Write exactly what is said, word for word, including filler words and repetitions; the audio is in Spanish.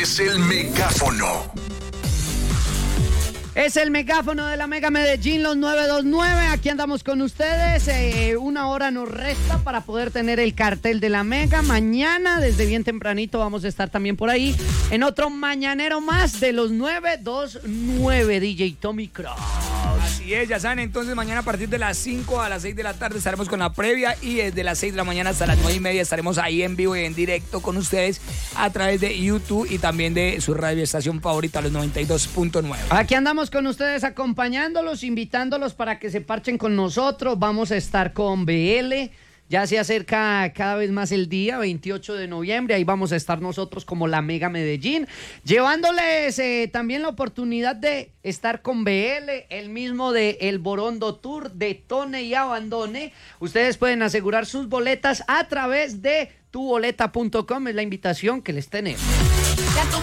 es el megáfono. Es el megáfono de la Mega Medellín, los nueve dos nueve. Aquí andamos con ustedes. Eh, una hora nos resta para poder tener el cartel de la Mega. Mañana, desde bien tempranito, vamos a estar también por ahí en otro mañanero más de los nueve dos nueve, D J Tommy Cross. Así es, ya saben, entonces mañana a partir de las cinco a las seis de la tarde estaremos con la previa y desde las seis de la mañana hasta las nueve y media estaremos ahí en vivo y en directo con ustedes a través de YouTube y también de su radio estación favorita, los noventa y dos punto nueve. Aquí andamos con ustedes acompañándolos, invitándolos para que se parchen con nosotros. Vamos a estar con B L. Ya se acerca cada vez más el día, veintiocho de noviembre, ahí vamos a estar nosotros como la Mega Medellín, llevándoles eh, también la oportunidad de estar con B L, el mismo de El Borondo Tour, Detone y Abandone. Ustedes pueden asegurar sus boletas a través de tu boleta punto com, es la invitación que les tenemos.